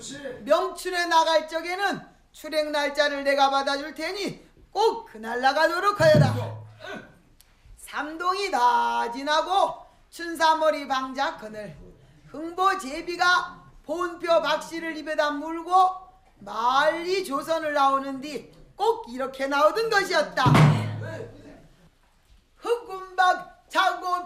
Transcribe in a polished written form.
명춘에 나갈 적에는 출행 날짜를 내가 받아줄 테니 꼭 그날 나가도록 하여라. 삼동이 다 지나고 춘사머리 방자 그늘 흥보제비가 본표 박씨를 입에다 물고 말리 조선을 나오는 뒤 꼭 이렇게 나오던 것이었다. 흑군박 차고